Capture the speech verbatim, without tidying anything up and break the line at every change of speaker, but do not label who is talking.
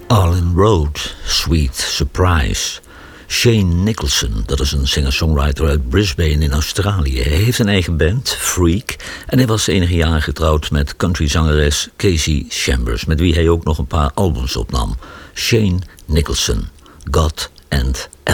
Arlen Road, Sweet Surprise. Shane Nicholson, dat is een singer-songwriter uit Brisbane in Australië. Hij heeft een eigen band, Freak, en hij was enige jaren getrouwd met countryzangeres Casey Chambers, met wie hij ook nog een paar albums opnam. Shane Nicholson, God and Ellen.